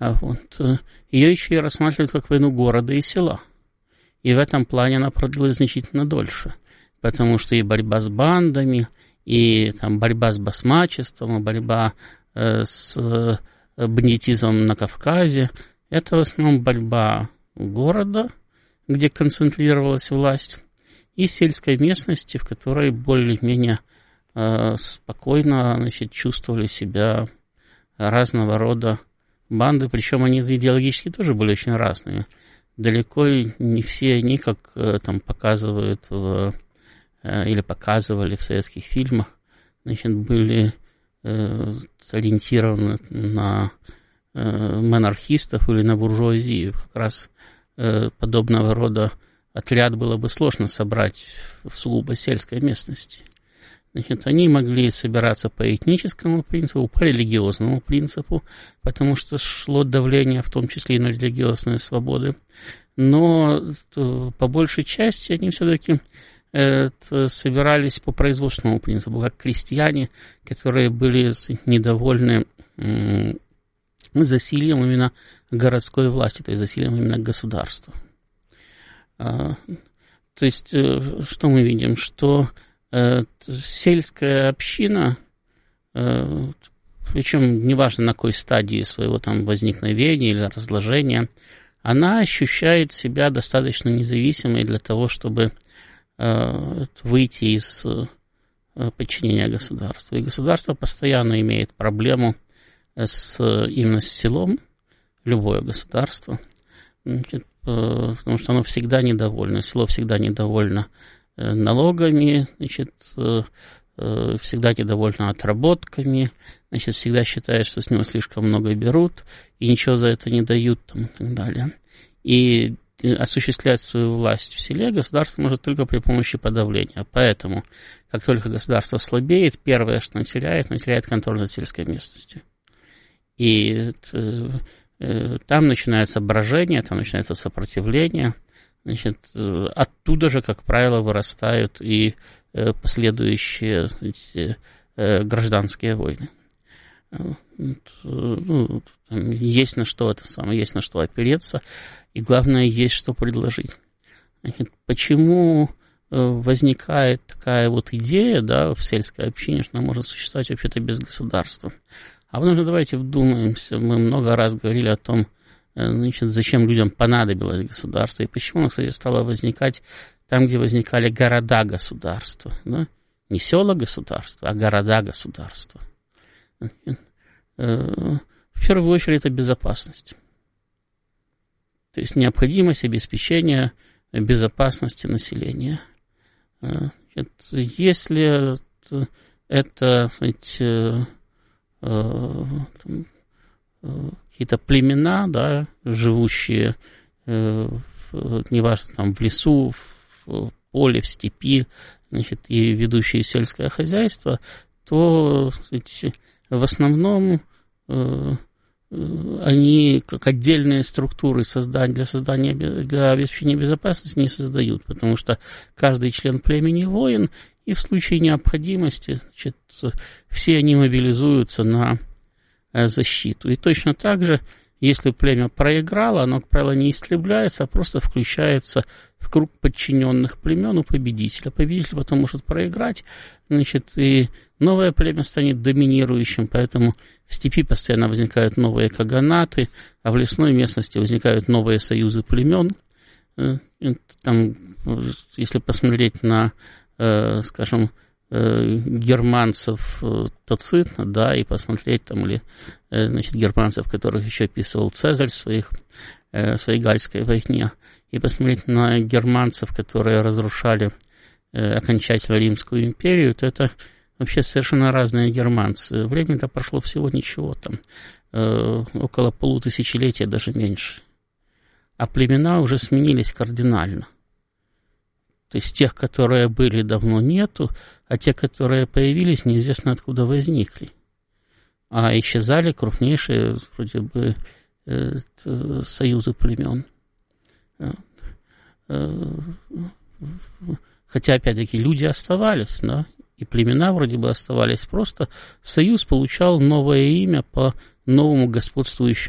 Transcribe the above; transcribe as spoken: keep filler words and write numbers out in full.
А вот, ее еще и рассматривают как войну города и села. И в этом плане она продлилась значительно дольше. Потому что и борьба с бандами, и там, борьба с басмачеством, и борьба э, с э, бандитизмом на Кавказе – это в основном борьба города, где концентрировалась власть, и сельской местности, в которой более-менее э, спокойно, значит, чувствовали себя разного рода банды, причем они идеологически тоже были очень разными. Далеко не все они, как э, там показывают в, э, или показывали в советских фильмах, значит, были э, ориентированы на э, монархистов или на буржуазию. Как раз э, подобного рода отряд было бы сложно собрать в сугубо сельской местности. Значит, они могли собираться по этническому принципу, по религиозному принципу, потому что шло давление, в том числе и на религиозные свободы. Но по большей части они все-таки собирались по производственному принципу, как крестьяне, которые были недовольны засилием именно городской власти, то есть засилием именно государства. То есть, что мы видим? Что сельская община, причем неважно на какой стадии своего там возникновения или разложения, она ощущает себя достаточно независимой для того, чтобы выйти из подчинения государству. И государство постоянно имеет проблему с, именно с селом, любое государство, потому что оно всегда недовольно, село всегда недовольно налогами, значит, всегда недовольно отработками, значит, всегда считает, что с него слишком много берут, и ничего за это не дают, там, и так далее. И осуществлять свою власть в селе государство может только при помощи подавления. Поэтому, как только государство слабеет, первое, что оно теряет, оно теряет контроль над сельской местностью. И там начинается брожение, там начинается сопротивление. Значит, оттуда же, как правило, вырастают и последующие, знаете, гражданские войны. Ну, есть на что это самое, есть на что опереться, и главное, есть что предложить. Значит, почему возникает такая вот идея, да, в сельской общине, что она может существовать вообще-то без государства? А потому что давайте вдумаемся, мы много раз говорили о том, значит, зачем людям понадобилось государство, и почему оно, кстати, стало возникать там, где возникали города-государства. Да? Не села-государства, а города-государства. В первую очередь это безопасность. То есть необходимость обеспечения безопасности населения. Если это, знаете, какие-то племена, да, живущие, неважно, там, в лесу, в поле, в степи, значит, и ведущие сельское хозяйство, то, знаете, в основном они как отдельные структуры создания, для создания, для обеспечения безопасности не создают, потому что каждый член племени воин, и в случае необходимости, значит, все они мобилизуются на защиту. И точно так же, если племя проиграло, оно, как правило, не истребляется, а просто включается в круг подчиненных племен у победителя. Победитель потом может проиграть, значит, и новое племя станет доминирующим, поэтому в степи постоянно возникают новые каганаты, а в лесной местности возникают новые союзы племен. Там, если посмотреть на, скажем, германцев Тацитна, да, и посмотреть там, или, значит, германцев, которых еще описывал Цезарь в, своих, в своей Гальской войне, и посмотреть на германцев, которые разрушали окончательно Римскую империю, то это вообще совершенно разные германцы. Времени-то прошло всего ничего, там, около полутысячелетия, даже меньше. А племена уже сменились кардинально. То есть тех, которые были, давно нету, а те, которые появились, неизвестно откуда возникли. А исчезали крупнейшие, вроде бы, союзы племен. Хотя, опять-таки, люди оставались, да, и племена вроде бы оставались. Просто союз получал новое имя по новому господствующему